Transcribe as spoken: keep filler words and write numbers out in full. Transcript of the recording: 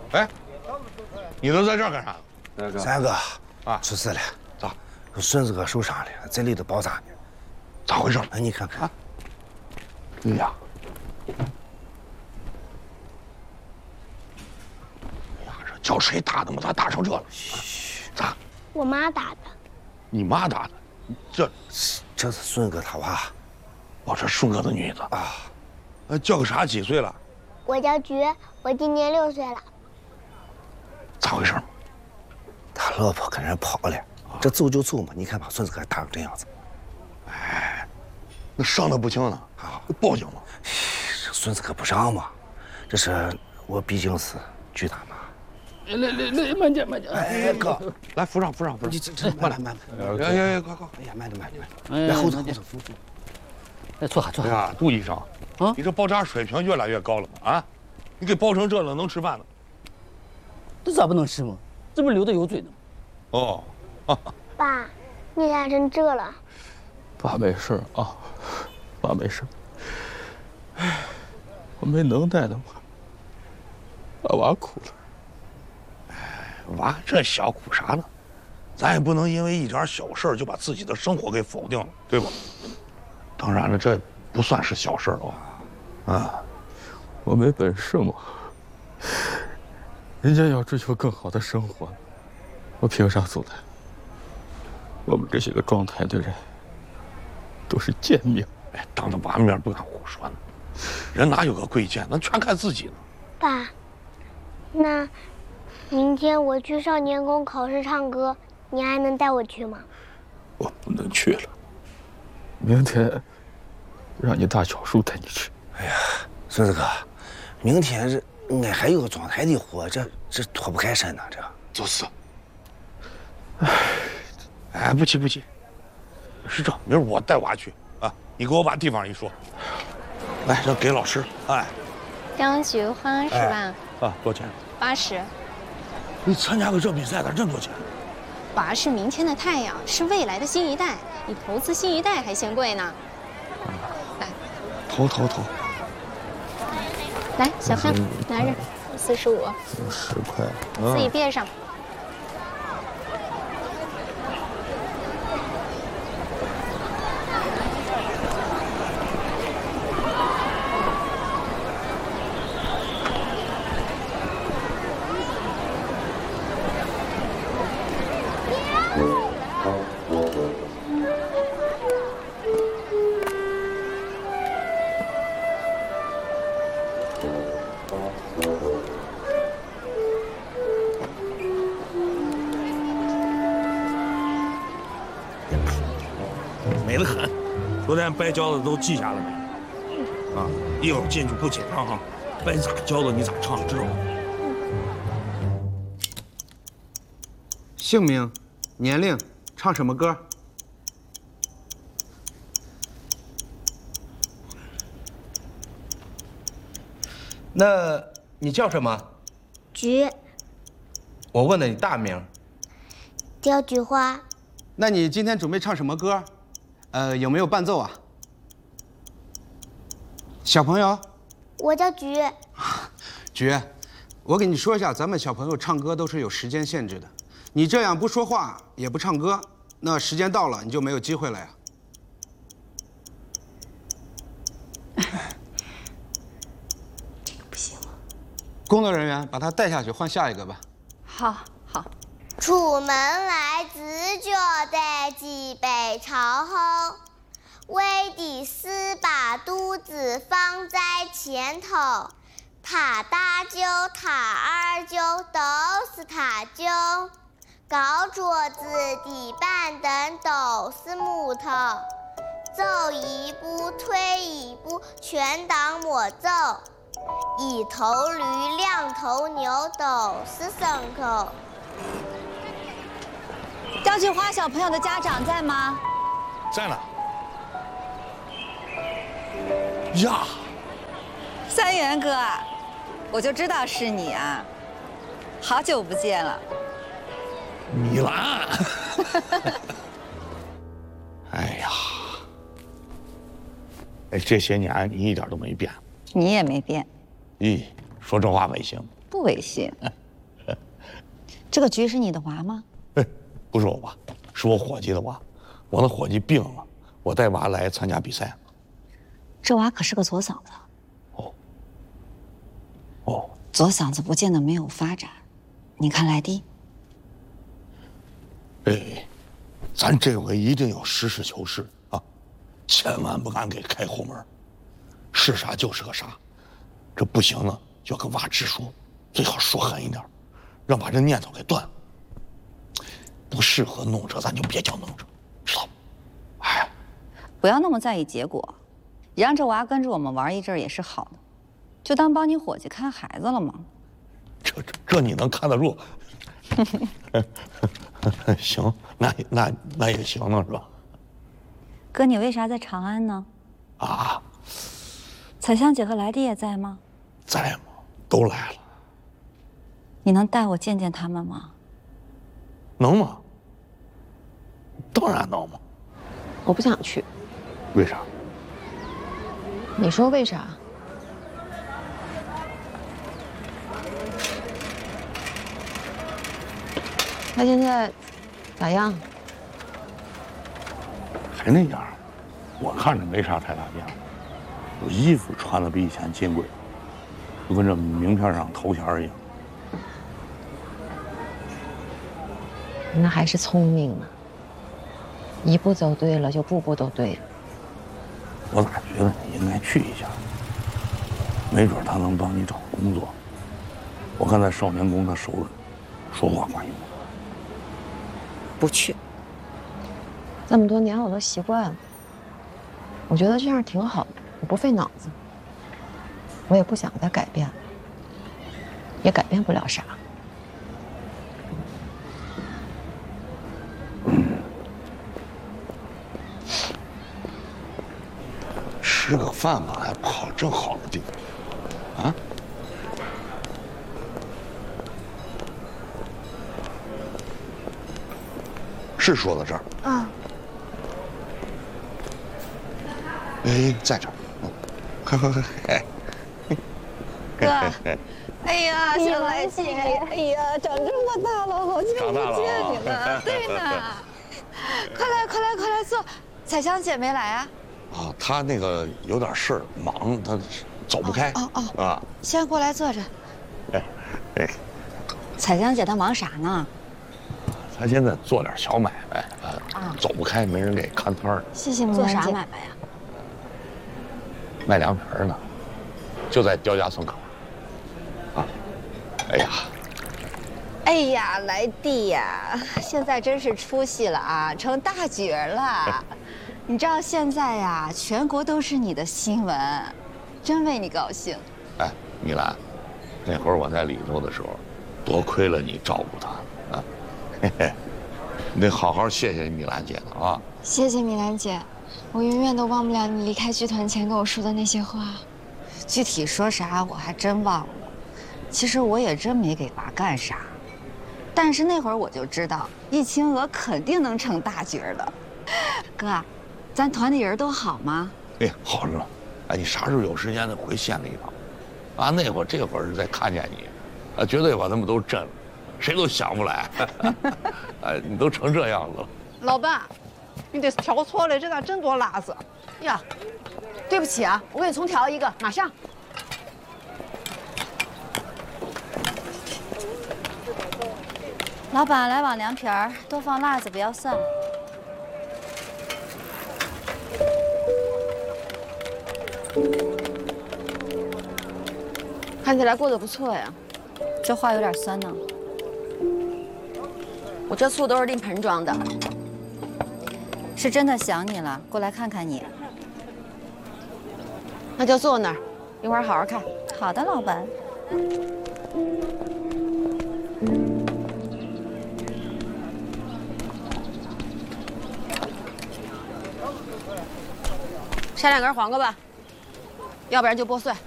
哎，你都在这儿干啥？ 三哥啊， 出事了， 咋？ 孙子哥受伤了，在里头包扎呢。 咋回事？ 哎，你看看。 哎呀，哎呀，这叫谁打的吗？咋打成这了？咋？ 我妈打的。 你妈打的？这这是孙哥他娃。 哦，这顺哥的女子啊。 呃，叫个啥？几岁了？ 我叫菊，我今年六岁了。 咋回事？ 他老婆跟人跑了，这走就走嘛，你看把孙子哥打成这样子。 哎，那伤的不轻呢，啊，报警了。 这孙子哥不让嘛，这是我毕竟是菊大妈。 来来来，慢点慢点。 哎，哥， 来扶上扶上扶上。 你这这慢点慢点。 哎呀呀，快快！ 哎呀，慢点慢点慢点。来后头后头扶扶。 哎，坐下坐下。 哎呀，杜医生，啊，你这包扎水平越来越高了嘛啊！你给包成这了，能吃饭呢？ 这咋不能吃嘛？这不是流的油嘴呢吗？ 哦， 爸，你咋成这了？ 爸没事啊，爸没事。哎，我没能耐的嘛，把娃哭了。 哎，娃这小哭啥呢？咱也不能因为一点小事就把自己的生活给否定了，对吧？当然了，这不算是小事哦。啊， 我没本事嘛，人家要追求更好的生活，我凭啥阻拦？我们这些个庄台的人都是贱命。 哎，当着娃面不敢胡说呢，人哪有个贵贱，那全看自己呢。 爸，那明天我去少年宫考试唱歌，你还能带我去吗？ 我不能去了，明天让你大小叔带你去。 哎呀，孙子哥，明天这俺还有个庄台的活，这这脱不开身呢，这就是。哎，哎，不急不急，是这，明儿我带娃去啊，你给我把地方一说，来，这给老师。哎， 张菊花是吧？ 啊，多少钱？ 八十。 你参加个这比赛，咋这么多钱？ 娃是明天的太阳，是未来的新一代，你投资新一代还嫌贵呢。来， 投投投。 来，小票拿着，四十五， 十块， 自己别上。 美得很，昨天掰教的都记下了没？啊，一会儿进去不紧张哈，掰咋教的你咋唱，知道吗？ 姓名、年龄、唱什么歌？那你叫什么？ 菊。 我问的你大名。 叫菊花。 那你今天准备唱什么歌？呃，有没有伴奏啊？小朋友。 我叫菊。 菊，我给你说一下，咱们小朋友唱歌都是有时间限制的。你这样不说话也不唱歌，那时间到了你就没有机会了呀。 这个不行吗？ 工作人员把他带下去换下一个吧。 好，好。 出门来自觉得脊背朝后，为的是把肚子放在前头。他大舅、他二舅都是他舅，高桌子、地板凳都是木头，走一步退一步，全当没走。一头驴，两头牛都是牲口。 张菊花小朋友的家长在吗？ 在呢。呀， 三元哥，我就知道是你啊，好久不见了。 米兰。哎呀，哎，这些年你一点都没变。 你也没变。 咦，说这话违心吗？ 不违心。 这个菊是你的娃吗？ 哎，不是我娃，是我伙计的娃。我那伙计病了，我带娃来参加比赛。 这娃可是个左嗓子。 哦。哦。 左嗓子不见得没有发展，你看来弟。 哎，咱这回一定要实事求是啊，千万不敢给开后门，是啥就是个啥。这不行了，就要跟娃直说，最好说狠一点，让把这念头给断了。不适合弄这，咱就别叫弄这，知道吗？哎， 不要那么在意结果，让这娃跟着我们玩一阵也是好的，就当帮你伙计看孩子了嘛。 这这这你能看得住？行，那那那也行了，是吧？ 哥，你为啥在长安呢？ 啊， 彩香姐和来弟也在吗？ 在吗？都来了。 你能带我见见他们吗？ 能吗？当然能嘛。 我不想去。 为啥？ 你说为啥？他现在咋样？ 还那样，我看着没啥太大变化。有衣服穿的比以前金贵，就跟这名片上头衔一样。 那还是聪明呢，一步走对了，就步步都对了。 我咋觉得你应该去一下？没准他能帮你找工作。我看在少年宫他熟人，说话管用。 不去。这么多年我都习惯了，我觉得这样挺好的，我不费脑子。我也不想再改变了，也改变不了啥。 吃个饭吧，还跑这好的地方，啊？是说到这儿啊？ 哎，在这儿，嗯，快快快，哎， 哥，哎呀，小来姐，哎呀，长这么大了，好久不见你了，对呢。快来，快来，快来坐。彩香姐没来啊？ 啊，她那个有点事儿，忙，她走不开。 哦哦哦啊， 先过来坐着。 哎，哎， 彩香姐她忙啥呢？ 她现在做点小买卖， 啊， 走不开，没人给看摊儿。 谢谢做啥买卖呀？ 卖凉皮儿呢，就在刁家村口。啊，哎呀， 哎呀，来弟呀，现在真是出息了啊，成大角了。你知道现在呀，全国都是你的新闻，真为你高兴。 哎，米兰，那会儿我在里头的时候，多亏了你照顾他啊，嘿嘿，你得好好谢谢米兰姐了啊。 谢谢米兰姐，我永远都忘不了你离开剧团前跟我说的那些话。 具体说啥我还真忘了，其实我也真没给娃干啥，但是那会儿我就知道易清娥肯定能成大角的。哥，咱团里人都好吗？ 哎，好着呢。哎，你啥时候有时间再回县里一趟？啊，那会儿这会儿再看见你，啊，绝对把他们都震了，谁都想不来。哎，你都成这样子了。 老板，你这是调错了，这咋真多辣子？ 呀，对不起啊，我给你重调一个，马上。 老板，来碗凉皮儿，多放辣子，不要蒜。 看起来过得不错呀。 这话有点酸呢。 我这醋都是拎盆装的。 是真的想你了，过来看看你。 那就坐那儿，一会儿好好看。 好的，老板。 筛两根黄瓜吧，要不然就剥碎。